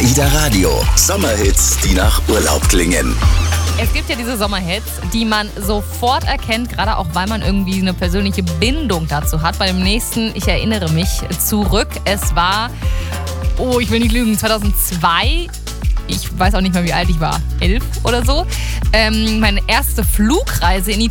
AIDA Radio. Sommerhits, die nach Urlaub klingen. Es gibt ja diese Sommerhits, die man sofort erkennt, gerade auch, weil man irgendwie eine persönliche Bindung dazu hat. Bei dem nächsten, ich erinnere mich zurück, es war, ich will nicht lügen, 2002. Ich weiß auch nicht mehr, wie alt ich war, 11 oder so. Meine erste Flugreise in